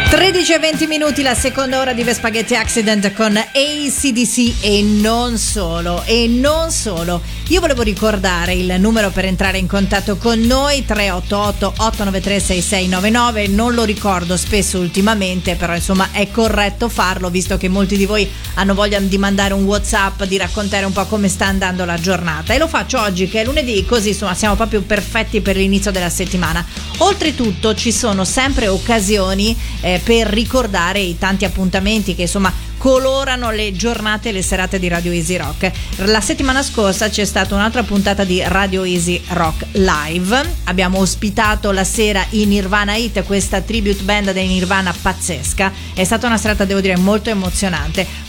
13:20, la seconda ora di The Spaghetti Accident con AC/DC e non solo. Io volevo ricordare il numero per entrare in contatto con noi, 388 893 6699. Non lo ricordo spesso ultimamente, però insomma è corretto farlo, visto che molti di voi hanno voglia di mandare un WhatsApp, di raccontare un po' come sta andando la giornata, e lo faccio oggi che è lunedì, così insomma siamo proprio perfetti per l'inizio della settimana. Oltretutto ci sono sempre occasioni per ricordare i tanti appuntamenti che insomma colorano le giornate e le serate di Radio Easy Rock. La settimana scorsa c'è stata un'altra puntata di Radio Easy Rock Live. Abbiamo ospitato la sera i Nirvana Hit, questa tribute band dei Nirvana pazzesca. È stata una serata, devo dire, molto emozionante.